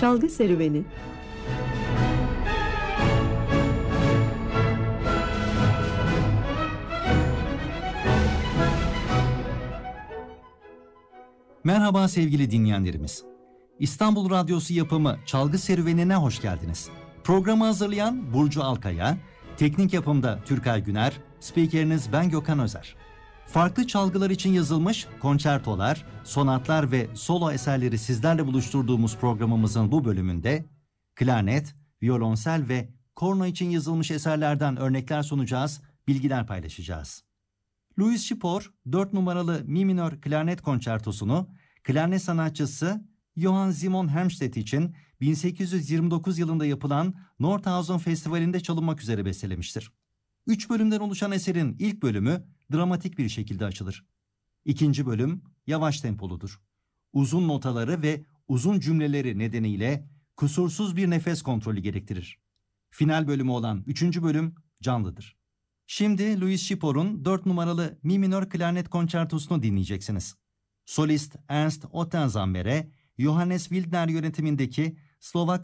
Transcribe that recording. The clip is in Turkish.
Çalgı Serüveni. Merhaba sevgili dinleyenlerimiz. İstanbul Radyosu yapımı Çalgı Serüveni'ne hoş geldiniz. Programı hazırlayan Burcu Alkaya, teknik yapımda Türkay Güner, spikeriniz ben Gökhan Özer. Farklı çalgılar için yazılmış konçertolar, sonatlar ve solo eserleri sizlerle buluşturduğumuz programımızın bu bölümünde klarnet, violonsel ve korno için yazılmış eserlerden örnekler sunacağız, bilgiler paylaşacağız. Louis Schipper 4 numaralı Mi minör klarnet konçertosunu klarnet sanatçısı Johann Simon Helmstedt için 1829 yılında yapılan Nordhausen Festivali'nde çalınmak üzere bestelemiştir. 3 bölümden oluşan eserin ilk bölümü dramatik bir şekilde açılır. İkinci bölüm yavaş tempoludur. Uzun notaları ve uzun cümleleri nedeniyle kusursuz bir nefes kontrolü gerektirir. Final bölümü olan 3. bölüm canlıdır. Şimdi Louis Schipper'un 4 numaralı Mi minör klarnet konçertosunu dinleyeceksiniz. Solist Ernst Ottenzammer'e Johannes Wildner yönetimindeki Slovak